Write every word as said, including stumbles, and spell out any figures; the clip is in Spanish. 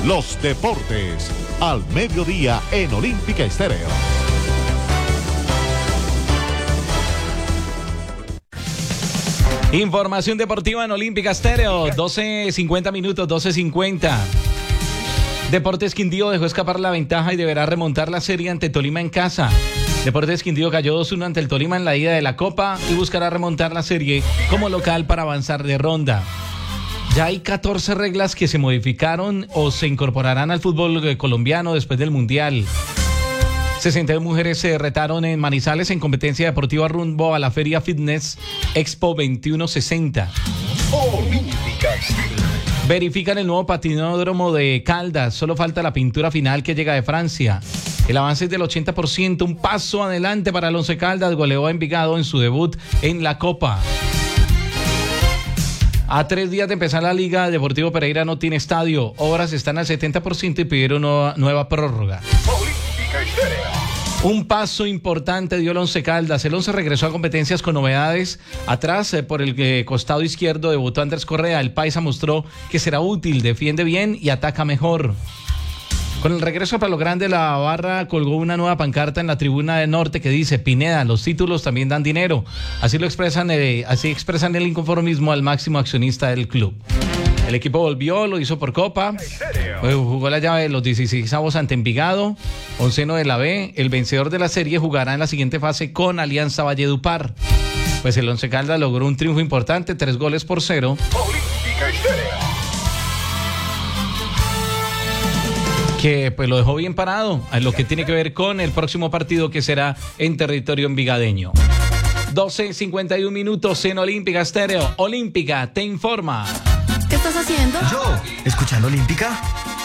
los deportes al mediodía en Olímpica Estéreo. Información deportiva en Olímpica Estéreo, doce cincuenta minutos, doce cincuenta. Deportes Quindío dejó escapar la ventaja y deberá remontar la serie ante Tolima en casa. Deportes Quindío cayó dos uno ante el Tolima en la ida de la Copa y buscará remontar la serie como local para avanzar de ronda. Ya hay catorce reglas que se modificaron o se incorporarán al fútbol colombiano después del Mundial. sesenta y dos mujeres se retaron en Manizales en competencia deportiva rumbo a la Feria Fitness Expo veintiuno sesenta. Olímpica Estéreo. Verifican el nuevo patinódromo de Caldas, solo falta la pintura final que llega de Francia. El avance es del ochenta por ciento, un paso adelante para el Once Caldas, goleó a Envigado en su debut en la Copa. A tres días de empezar la Liga, Deportivo Pereira no tiene estadio, obras están al setenta por ciento y pidieron nueva, nueva prórroga. Olímpica Estéreo. Un paso importante dio el Once Caldas. El Once regresó a competencias con novedades. Atrás, eh, por el eh, costado izquierdo, debutó Andrés Correa. El paisa mostró que será útil, defiende bien y ataca mejor. Con el regreso a Palo Grande, la barra colgó una nueva pancarta en la tribuna del norte que dice: Pineda, los títulos también dan dinero. Así lo expresan, eh, así expresan el inconformismo al máximo accionista del club. El equipo volvió, lo hizo por Copa, jugó la llave de los dieciseisavos ante Envigado, onceno de la B. El vencedor de la serie jugará en la siguiente fase con Alianza Valledupar. Pues el Once Caldas logró un triunfo importante, tres goles por cero. Olímpica Estéreo. Que pues lo dejó bien parado en lo que tiene que ver con el próximo partido que será en territorio envigadeño. doce cincuenta y un minutos en Olímpica Estéreo. Olímpica te informa. ¿Qué estás haciendo? Yo, escuchando Olímpica.